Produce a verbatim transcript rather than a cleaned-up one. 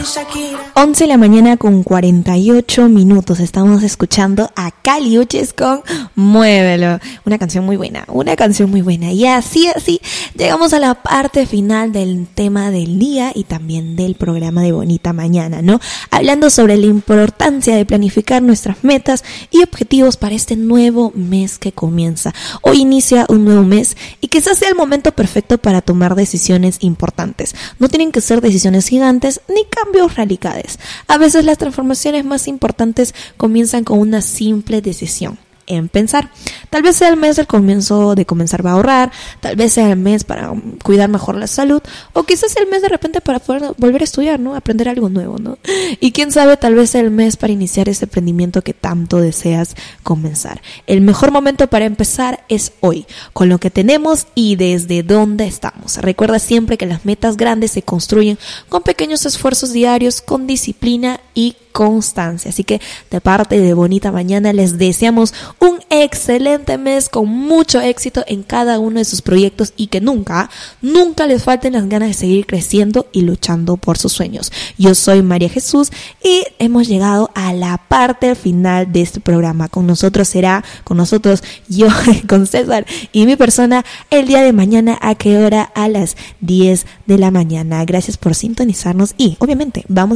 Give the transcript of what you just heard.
once de la mañana con cuarenta y ocho minutos. Estamos escuchando a Kali Uchis con Muévelo. Una canción muy buena, una canción muy buena. Y así, así, llegamos a la parte final del tema del día y también del programa de Bonita Mañana, ¿no? Hablando sobre la importancia de planificar nuestras metas y objetivos para este nuevo mes que comienza. Hoy inicia un nuevo mes y quizás sea el momento perfecto para tomar decisiones importantes. No tienen que ser decisiones gigantes ni cambios radicales. A veces las transformaciones más importantes comienzan con una simple decisión en pensar. Tal vez sea el mes del comienzo de comenzar a ahorrar, tal vez sea el mes para cuidar mejor la salud, o quizás sea el mes de repente para poder volver a estudiar, ¿no? Aprender algo nuevo, ¿no? Y quién sabe, tal vez sea el mes para iniciar ese emprendimiento que tanto deseas comenzar. El mejor momento para empezar es hoy, con lo que tenemos y desde donde estamos. Recuerda siempre que las metas grandes se construyen con pequeños esfuerzos diarios, con disciplina y constancia. Así que de parte de Bonita Mañana les deseamos un excelente mes con mucho éxito en cada uno de sus proyectos y que nunca, nunca les falten las ganas de seguir creciendo y luchando por sus sueños. Yo soy María Jesús y hemos llegado a la parte final de este programa. Con nosotros será, con nosotros yo, con César y mi persona el día de mañana. ¿A qué hora? A las diez de la mañana. Gracias por sintonizarnos y obviamente vamos